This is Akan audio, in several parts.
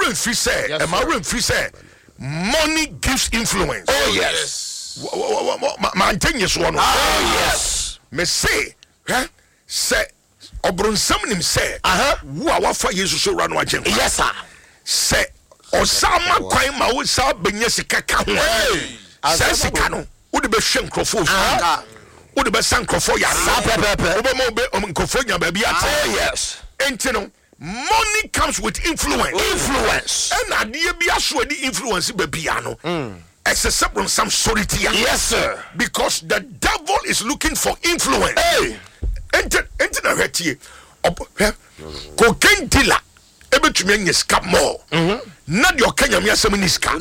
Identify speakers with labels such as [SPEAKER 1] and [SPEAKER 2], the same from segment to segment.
[SPEAKER 1] free say, free say, money gives influence.
[SPEAKER 2] Oh yes.
[SPEAKER 1] Mantenye one.
[SPEAKER 2] Oh yes.
[SPEAKER 1] Me say, say, obronsam nim say, wo a wafa Jesus so ranu agem.
[SPEAKER 2] Yes sir.
[SPEAKER 1] Say, osama kwan ma wo sa benya sika ka ho. Say sika no, wo de be hwe nkrofo fu. Wo de be san nkrofo ya sa pepepe. Wo be mo be nkrofo nya ba bi ate.
[SPEAKER 2] Oh yes.
[SPEAKER 1] Entino money comes with influence. And adie bi aso adi influence be bia no. Except on some solidity.
[SPEAKER 2] Yes sir.
[SPEAKER 1] Because the devil is looking for influence. Entino hetie. Cocaine dealer ebetumi anya sika more. Not your Kenya me asem ni sika.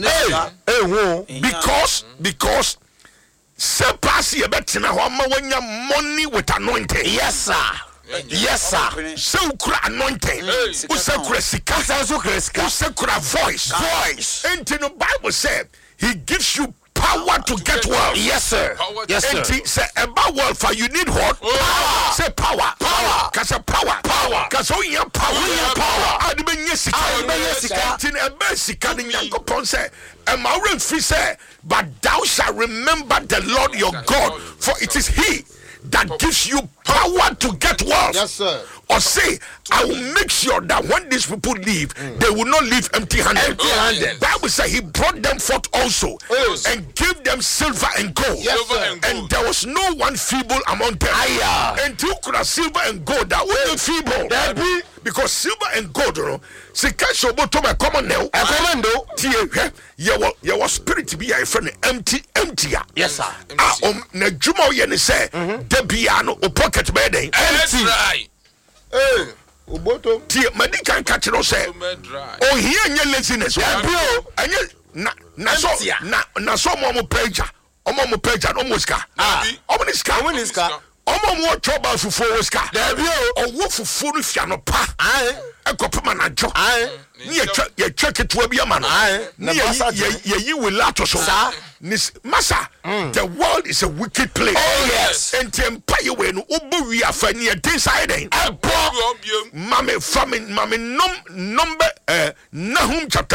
[SPEAKER 1] Because se pass ye betina ho ma wanya money with anointing.
[SPEAKER 2] Yes sir. Yes sir.
[SPEAKER 1] Se ukura anointing. Use kura sika. Use kura voice. Entino Bible said he gives you power to get wealth.
[SPEAKER 2] Yes sir. Yes sir.
[SPEAKER 1] And say about wealth you need what? Power. Say power. Cause power. Cause oh yeah power. Adibenya sika. Tin ebe sika ni Nyankopon say Emma free say, but thou shalt remember the Lord your God, for it is he that gives you power to get wealth.
[SPEAKER 3] Yes sir.
[SPEAKER 1] Or say, I will make sure that when these people leave, they will not leave empty-handed. Bible says he brought them forth also and gave them silver and gold.
[SPEAKER 3] Yes,
[SPEAKER 1] and there was no one feeble among them. And you could have silver and gold that were feeble. Because silver and gold, Sikasho bottom a common now. A commando. You was spirit to be a friend empty.
[SPEAKER 2] Yes, sir.
[SPEAKER 1] Najumo Yen say, Debiano or pocket bedding.
[SPEAKER 2] Empty.
[SPEAKER 1] Right.
[SPEAKER 3] Uboto.
[SPEAKER 1] Tia Medican catch no say. Oh, here and laziness. Na so mo preacher. Omo preacher no muska. Omniska. Omo trouble fufu ska. There be o wo fufu no fia no pa. Ekopema na jo. Ye check it we be man. Ye will lato so. Masa, the world is a wicked place.
[SPEAKER 2] Oh yes.
[SPEAKER 1] And empire when ubu we are funny deciding. Mame famine number Nahum chapter